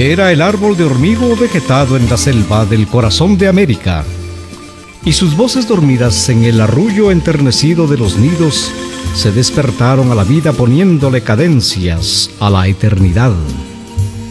Era el árbol de hormigo vegetado en la selva del corazón de América, y sus voces dormidas en el arrullo enternecido de los nidos se despertaron a la vida poniéndole cadencias a la eternidad.